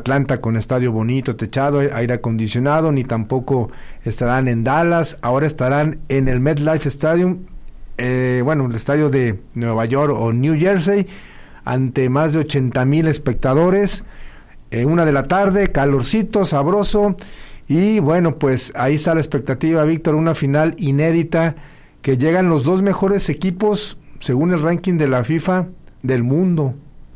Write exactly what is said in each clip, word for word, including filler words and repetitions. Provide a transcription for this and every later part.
Atlanta con estadio bonito, techado, aire acondicionado, ni tampoco estarán en Dallas, ahora estarán en el MetLife Stadium, eh, bueno, el estadio de Nueva York o New Jersey, ante más de ochenta mil espectadores, eh, una de la tarde, calorcito, sabroso, y bueno, pues ahí está la expectativa, Víctor, una final inédita, que llegan los dos mejores equipos, según el ranking de la FIFA, del mundo.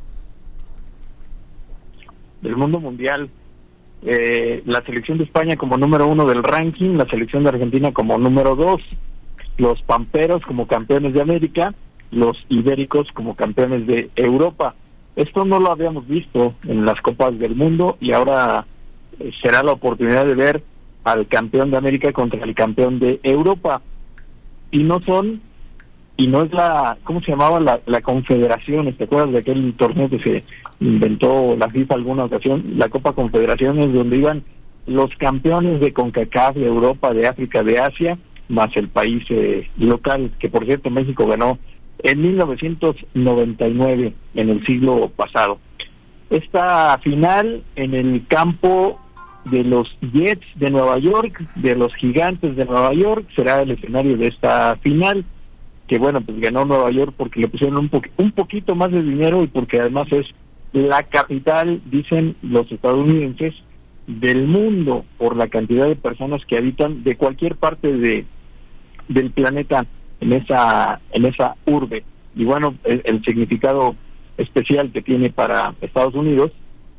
Del mundo mundial. Eh, la selección de España como número uno del ranking, la selección de Argentina como número dos, los pamperos como campeones de América, los ibéricos como campeones de Europa. Esto no lo habíamos visto en las Copas del Mundo y ahora eh, será la oportunidad de ver al campeón de América contra el campeón de Europa. Y no son, y no es la, ¿cómo se llamaba? La, la Confederación, ¿te acuerdas de aquel torneo que se inventó la FIFA alguna ocasión? La Copa Confederaciones, donde iban los campeones de CONCACAF, de Europa, de África, de Asia, más el país eh, local, que por cierto México ganó en mil novecientos noventa y nueve, en el siglo pasado. Esta final en el campo de los Jets de Nueva York, de los Gigantes de Nueva York, será el escenario de esta final, que bueno, pues ganó Nueva York porque le pusieron un, po- un poquito más de dinero y porque además es la capital, dicen los estadounidenses, del mundo, por la cantidad de personas que habitan de cualquier parte de del planeta en esa en esa urbe. Y bueno, el, el significado especial que tiene para Estados Unidos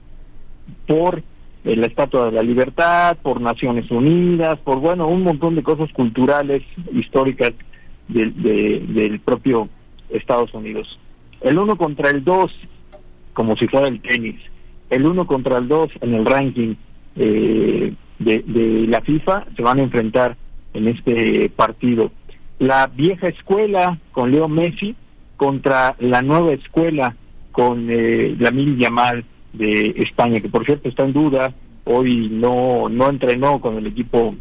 por eh, la Estatua de la Libertad, por Naciones Unidas, por bueno, un montón de cosas culturales, históricas de, de, del propio Estados Unidos. El uno contra el dos, como si fuera el tenis, el uno contra el dos en el ranking eh, de, de la FIFA, se van a enfrentar en este partido. La vieja escuela con Leo Messi contra la nueva escuela con eh, Lamine Yamal de España, que por cierto está en duda, hoy no no entrenó con el equipo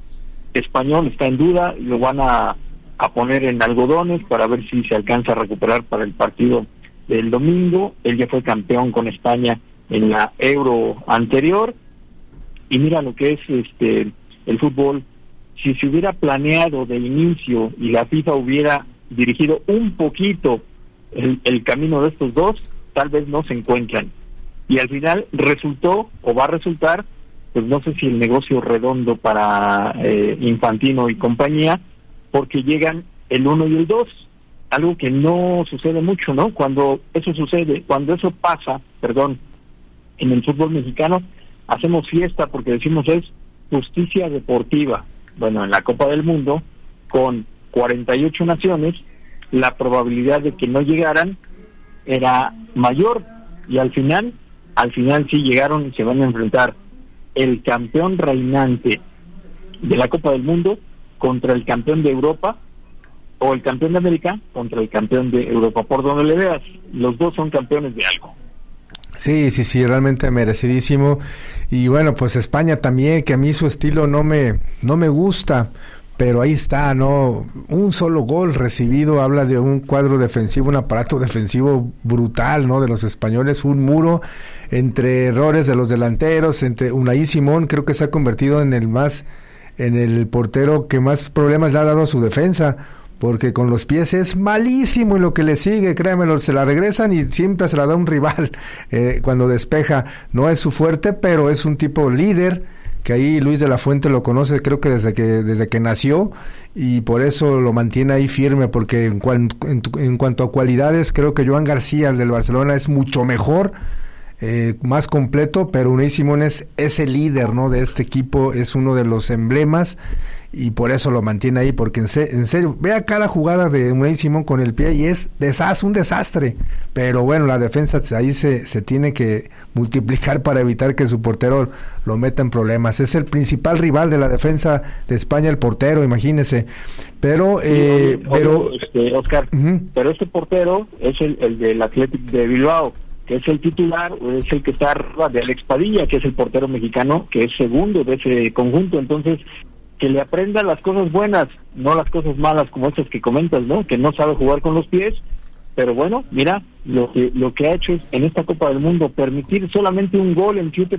español, está en duda, y lo van a, a poner en algodones para ver si se alcanza a recuperar para el partido del domingo. Él ya fue campeón con España en la Euro anterior, y mira lo que es este el fútbol. Si se hubiera planeado de inicio y la FIFA hubiera dirigido un poquito el, el camino de estos dos, tal vez no se encuentran. Y al final resultó, o va a resultar, pues no sé si el negocio redondo para eh, Infantino y compañía, porque llegan el uno y el dos, algo que no sucede mucho, ¿no? Cuando eso sucede, cuando eso pasa, perdón, en el fútbol mexicano, hacemos fiesta porque decimos es justicia deportiva. Bueno, en la Copa del Mundo, con cuarenta y ocho naciones, la probabilidad de que no llegaran era mayor, y al final, al final sí llegaron y se van a enfrentar el campeón reinante de la Copa del Mundo contra el campeón de Europa, o el campeón de América contra el campeón de Europa. Por donde le veas, los dos son campeones de algo. Sí, sí, sí, realmente merecidísimo. Y bueno, pues España también, que a mí su estilo no me no me gusta, pero ahí está, ¿no? Un solo gol recibido habla de un cuadro defensivo, un aparato defensivo brutal, ¿no? De los españoles, un muro entre errores de los delanteros, entre Unai Simón, creo que se ha convertido en el más en el portero que más problemas le ha dado a su defensa, porque con los pies es malísimo y lo que le sigue, créanmelo, se la regresan y siempre se la da un rival eh, cuando despeja. No es su fuerte, pero es un tipo líder, que ahí Luis de la Fuente lo conoce, creo que desde que desde que nació, y por eso lo mantiene ahí firme, porque en, cuan, en, en cuanto a cualidades, creo que Joan García, el del Barcelona, es mucho mejor, eh, más completo, pero Unai Simón es, es el líder, ¿no?, de este equipo, es uno de los emblemas, y por eso lo mantiene ahí, porque en, se, en serio, vea cada jugada de Unai Simón con el pie y es desastre, un desastre, pero bueno, la defensa ahí se, se tiene que multiplicar para evitar que su portero lo meta en problemas. Es el principal rival de la defensa de España, el portero, imagínese, pero eh, sí, oye, pero oye, este, Oscar, uh-huh. pero este Portero es el, el del Athletic de Bilbao, que es el titular, es el que está arriba de Alex Padilla, que es el portero mexicano, que es segundo de ese conjunto. Entonces, que le aprenda las cosas buenas, no las cosas malas como estas que comentas, ¿no? Que no sabe jugar con los pies, pero bueno, mira, lo que lo que ha hecho es, en esta Copa del Mundo, permitir solamente un gol en siete